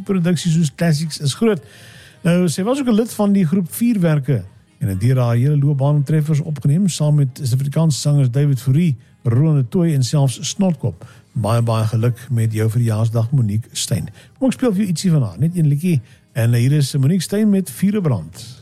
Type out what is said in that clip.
produksie soos Classics is groot. Nou, sy was ook 'n lid van die groep Vuurwerke en het deur haar hele loopbaan treffers opgeneem, saam met Suid-Afrikaanse sangers David Fourie, Roland de Tooy en selfs Snotkop. Baie geluk met jou verjaarsdag, Monique Steyn. Kom ek speel vir jou ietsie van haar, net een liedjie, en hier is Monique Steyn met Vuurebrand.